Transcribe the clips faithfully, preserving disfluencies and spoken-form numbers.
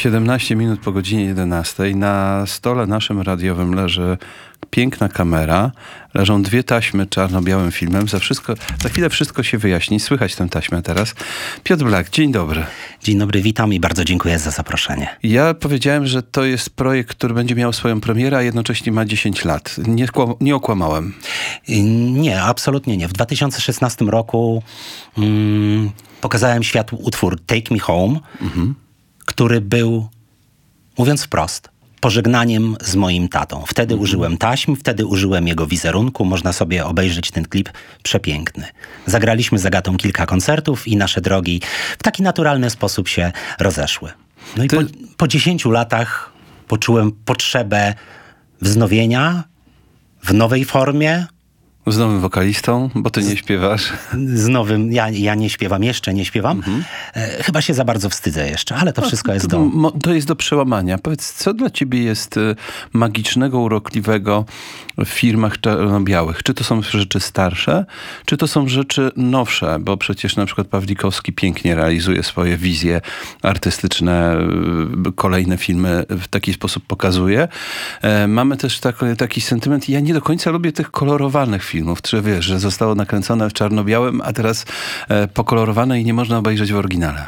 siedemnaście minut po godzinie jedenastej. Na stole naszym radiowym leży piękna kamera. Leżą dwie taśmy czarno-białym filmem. Za, wszystko, za chwilę wszystko się wyjaśni. Słychać tę taśmę teraz. Piotr Blak, dzień dobry. Dzień dobry, witam i bardzo dziękuję za zaproszenie. Ja powiedziałem, że to jest projekt, który będzie miał swoją premierę, a jednocześnie ma dziesięć lat. Nie, nie okłamałem. Nie, absolutnie nie. W dwa tysiące szesnastym roku mm, pokazałem światu utwór Take Me Home, mhm. który był, mówiąc wprost, pożegnaniem z moim tatą. Wtedy mhm. użyłem taśm, wtedy użyłem jego wizerunku. Można sobie obejrzeć ten klip. Przepiękny. Zagraliśmy z Agatą kilka koncertów i nasze drogi w taki naturalny sposób się rozeszły. No i Ty... po, po dziesięciu latach poczułem potrzebę wznowienia w nowej formie. Z nowym wokalistą, bo ty nie śpiewasz. Z nowym, ja, ja nie śpiewam, jeszcze nie śpiewam. Mhm. E, chyba się za bardzo wstydzę jeszcze, ale to no, wszystko jest to, do... To jest do przełamania. Powiedz, co dla ciebie jest magicznego, urokliwego w filmach czarno-białych? Czy to są rzeczy starsze, czy to są rzeczy nowsze? Bo przecież na przykład Pawlikowski pięknie realizuje swoje wizje artystyczne, kolejne filmy w taki sposób pokazuje. E, mamy też tak, taki sentyment, ja nie do końca lubię tych kolorowanych filmów, czy wiesz, że zostało nakręcone w czarno-białym, a teraz e, pokolorowane i nie można obejrzeć w oryginale.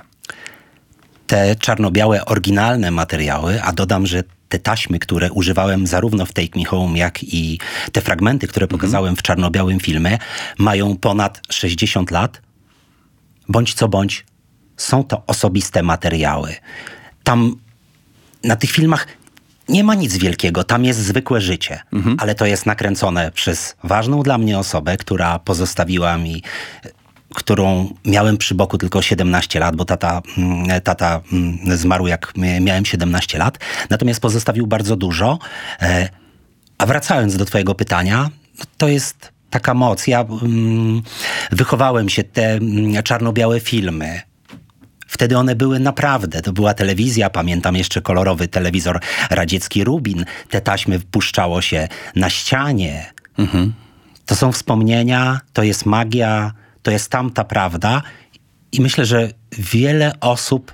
Te czarno-białe, oryginalne materiały, a dodam, że te taśmy, które używałem zarówno w Take Me Home, jak i te fragmenty, które pokazałem mhm. w czarno-białym filmie, mają ponad sześćdziesiąt lat. Bądź co bądź, są to osobiste materiały. Tam na tych filmach nie ma nic wielkiego, tam jest zwykłe życie, mhm. ale to jest nakręcone przez ważną dla mnie osobę, która pozostawiła mi, którą miałem przy boku tylko siedemnaście lat, bo tata, tata zmarł jak miałem siedemnaście lat, natomiast pozostawił bardzo dużo. A wracając do twojego pytania, to jest taka moc. Ja um, wychowałem się, te czarno-białe filmy, wtedy one były naprawdę, to była telewizja, pamiętam jeszcze kolorowy telewizor radziecki Rubin, te taśmy puszczało się na ścianie. Mhm. To są wspomnienia, to jest magia, to jest tamta prawda i myślę, że wiele osób,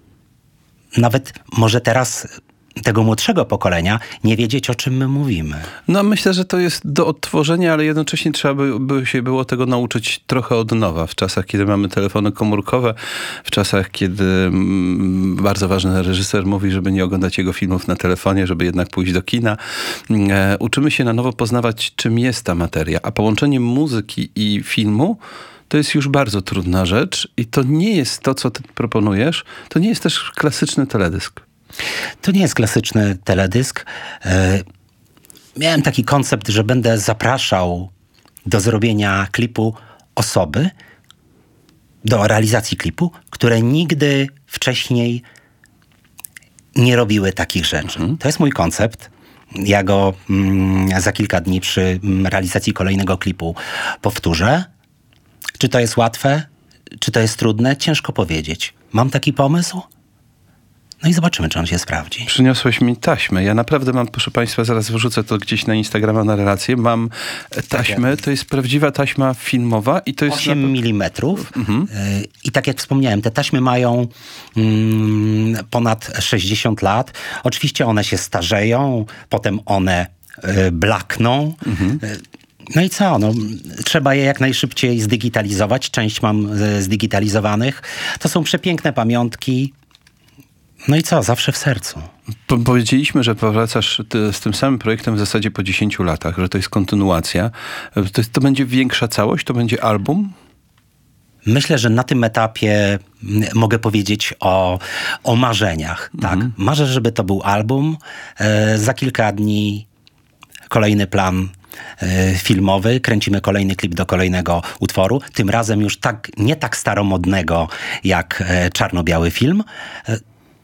nawet może teraz tego młodszego pokolenia, nie wiedzieć, o czym my mówimy. No myślę, że to jest do odtworzenia, ale jednocześnie trzeba by, by się było tego nauczyć trochę od nowa. W czasach, kiedy mamy telefony komórkowe, w czasach, kiedy mm, bardzo ważny reżyser mówi, żeby nie oglądać jego filmów na telefonie, żeby jednak pójść do kina. E, uczymy się na nowo poznawać, czym jest ta materia. A połączenie muzyki i filmu to jest już bardzo trudna rzecz i to nie jest to, co ty proponujesz. To nie jest też klasyczny teledysk. To nie jest klasyczny teledysk. E, miałem taki koncept, że będę zapraszał do zrobienia klipu osoby, do realizacji klipu, które nigdy wcześniej nie robiły takich rzeczy. Mhm. To jest mój koncept. Ja go mm, za kilka dni przy realizacji kolejnego klipu powtórzę. Czy to jest łatwe? Czy to jest trudne? Ciężko powiedzieć. Mam taki pomysł? No i zobaczymy, czy on się sprawdzi. Przyniosłeś mi taśmę. Ja naprawdę mam, proszę państwa, zaraz wrzucę to gdzieś na Instagrama na relację. Mam taśmę, to jest prawdziwa taśma filmowa i to jest... osiem milimetrów. Mhm. I tak jak wspomniałem, te taśmy mają mm, ponad sześćdziesiąt lat. Oczywiście one się starzeją, potem one y, blakną. Mhm. No i co? No, trzeba je jak najszybciej zdigitalizować. Część mam zdigitalizowanych. To są przepiękne pamiątki. No i co? Zawsze w sercu. Po- powiedzieliśmy, że powracasz ty, z tym samym projektem w zasadzie po dziesięciu latach, że to jest kontynuacja. To, jest, to będzie większa całość? To będzie album? Myślę, że na tym etapie mogę powiedzieć o, o marzeniach. Mhm. Tak. Marzę, żeby to był album. E, za kilka dni kolejny plan e, filmowy. Kręcimy kolejny klip do kolejnego utworu. Tym razem już tak, nie tak staromodnego jak e, czarno-biały film. E,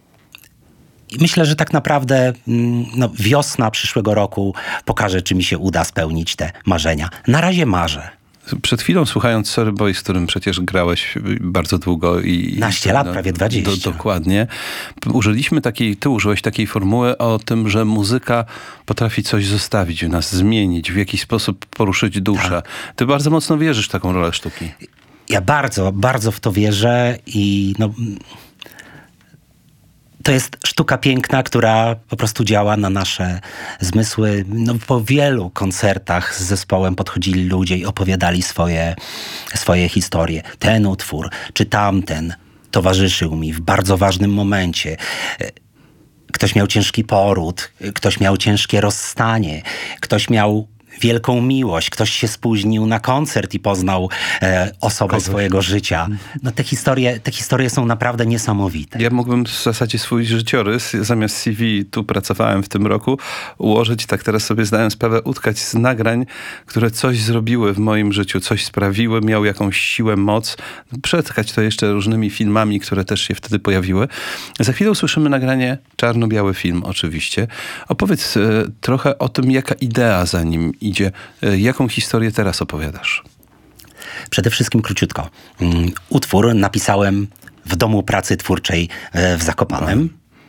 I myślę, że tak naprawdę no, wiosna przyszłego roku pokaże, czy mi się uda spełnić te marzenia. Na razie marzę. Przed chwilą słuchając Sorry Boy, z którym przecież grałeś bardzo długo i... naście lat, no, prawie dwadzieścia. Do, dokładnie. Użyliśmy takiej, ty użyłeś takiej formuły o tym, że muzyka potrafi coś zostawić w nas, zmienić, w jakiś sposób poruszyć duszę. Tak. Ty bardzo mocno wierzysz w taką rolę sztuki. Ja bardzo, bardzo w to wierzę i no... To jest sztuka piękna, która po prostu działa na nasze zmysły. No, po wielu koncertach z zespołem podchodzili ludzie i opowiadali swoje, swoje historie. Ten utwór czy tamten towarzyszył mi w bardzo ważnym momencie. Ktoś miał ciężki poród, ktoś miał ciężkie rozstanie, ktoś miał wielką miłość, ktoś się spóźnił na koncert i poznał e, osobę Kogoś. swojego życia. No te historie, te historie są naprawdę niesamowite. Ja mógłbym w zasadzie swój życiorys, zamiast C V, tu pracowałem w tym roku, ułożyć, tak teraz sobie zdałem sprawę, utkać z nagrań, które coś zrobiły w moim życiu, coś sprawiły, miały jakąś siłę, moc. Przetkać to jeszcze różnymi filmami, które też się wtedy pojawiły. Za chwilę usłyszymy nagranie, czarno-biały film oczywiście. Opowiedz e, trochę o tym, jaka idea za nim idzie. Jaką historię teraz opowiadasz? Przede wszystkim króciutko. Utwór napisałem w domu pracy twórczej w Zakopanem.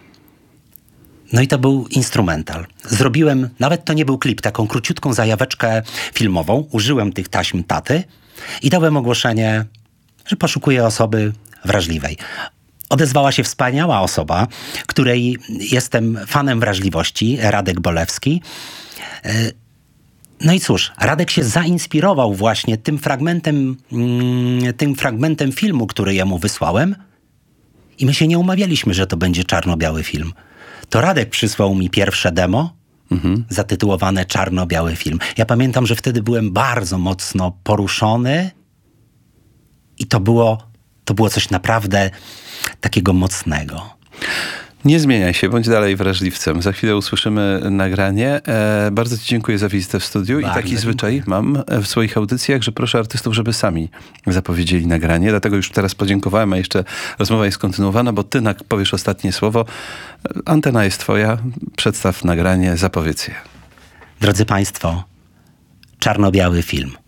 No i to był instrumental. Zrobiłem, nawet to nie był klip, taką króciutką zajaweczkę filmową. Użyłem tych taśm taty i dałem ogłoszenie, że poszukuję osoby wrażliwej. Odezwała się wspaniała osoba, której jestem fanem wrażliwości, Radek Bolewski. No i cóż, Radek się zainspirował właśnie tym fragmentem, mm, tym fragmentem filmu, który jemu wysłałem i my się nie umawialiśmy, że to będzie czarno-biały film. To Radek przysłał mi pierwsze demo, mhm. zatytułowane Czarno-biały film. Ja pamiętam, że wtedy byłem bardzo mocno poruszony i to było, to było coś naprawdę takiego mocnego. Nie zmieniaj się, bądź dalej wrażliwcem. Za chwilę usłyszymy nagranie. E, bardzo ci dziękuję za wizytę w studiu. Bardzo I taki dziękuję. zwyczaj mam w swoich audycjach, że proszę artystów, żeby sami zapowiedzieli nagranie. Dlatego już teraz podziękowałem, a jeszcze rozmowa jest kontynuowana, bo ty powiesz ostatnie słowo. Antena jest twoja. Przedstaw nagranie, zapowiedz je. Drodzy Państwo, czarno-biały film.